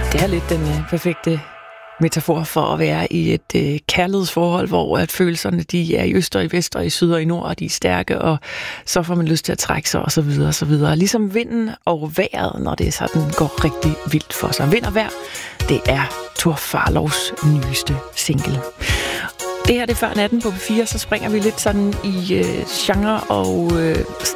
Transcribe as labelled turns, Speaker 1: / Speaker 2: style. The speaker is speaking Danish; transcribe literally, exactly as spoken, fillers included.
Speaker 1: Det er lidt den øh, perfekte metafor for at være i et øh, kærlighedsforhold, hvor at følelserne de er i øst og i vest og i syd og i nord, og de er stærke, og så får man lyst til at trække sig, og så videre, og så videre. Ligesom vinden og vejret, når det sådan går rigtig vildt for sig. Vind og vejr, det er Tor Farlovs nyeste single. Det her det er før natten på P fire, så springer vi lidt sådan i øh, genre og øh,